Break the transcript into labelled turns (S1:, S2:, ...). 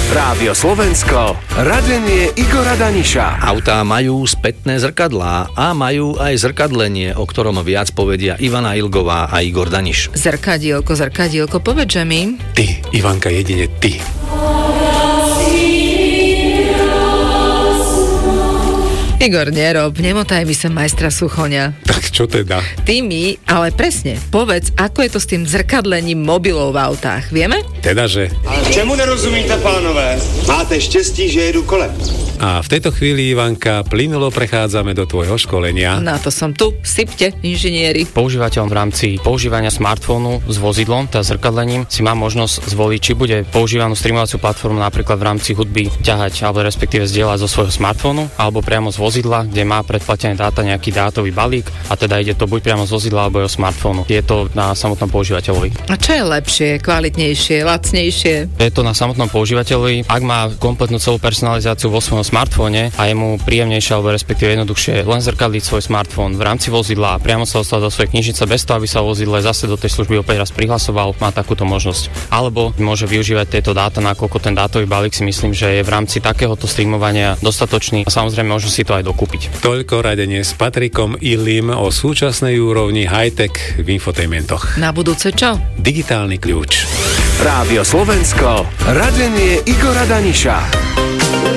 S1: Rádio Slovensko, radenie Igora Daniša.
S2: Autá majú spätné zrkadlá a majú aj zrkadlenie, o ktorom viac povedia Ivana Ilgová a Igor Daniš.
S3: Zrkadielko, povedže mi.
S4: Ty, Ivanka, jedine ty.
S3: Igor, nemotaj mi sa majstra Suchoňa.
S4: Tak čo teda?
S3: Ty mi, ale presne, povedz, ako je to s tým zrkadlením mobilov v autách, vieme?
S4: Teda, že...
S5: Ale čemu nerozumíte, pánové? Máte štěstí, že jedu kolem.
S4: A v tejto chvíli, Ivanka, plynulo prechádzame do tvojho školenia.
S3: Na to som tu, sypte, inžinieri.
S6: Používateľ v rámci používania smartfónu s vozidlom, teda zrkadlením, si má možnosť zvoliť, či bude používanú streamovaciu platformu napríklad v rámci hudby ťahať alebo respektíve zdieľať zo svojho smartfónu, alebo priamo z vozidla, kde má predplatené dáta nejaký dátový balík a teda ide to buď priamo z vozidla alebo jeho smartfónu. Je to na samotnom používateľovi.
S3: A čo je lepšie, kvalitnejšie, lacnejšie?
S6: Je to na samotnom používateľovi. Ak má kompletnú celú personalizáciu vo svojom smartfóne a je mu príjemnejšie alebo respektíve jednoduchšie len zrkadliť svoj smartfón v rámci vozidla a priamo sa dostať do svojej knižnice bez toho, aby sa vo vozidle zase do tej služby opäť raz prihlasoval, má takúto možnosť. Alebo môže využívať tieto dáta, nakoľko ten dátový balík si myslím, že je v rámci takéhoto streamovania dostatočný a samozrejme môžu si to aj dokúpiť.
S4: Toľko radenie s Patrikom Ilim o súčasnej úrovni high-tech v infotainmentoch.
S3: Na budúce čo?
S4: Digitálny kľúč.
S1: Rádio Slovensko, radenie Igora Daniša.